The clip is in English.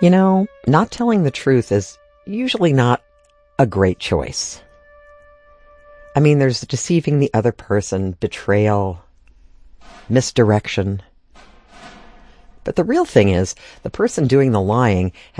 Not telling the truth is usually not a great choice. I mean, there's deceiving the other person, betrayal, misdirection. But the real thing is, the person doing the lying